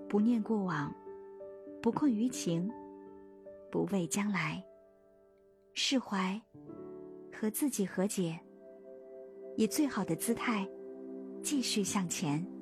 不念过往，不困于情，不畏将来，释怀，和自己和解，以最好的姿态继续向前。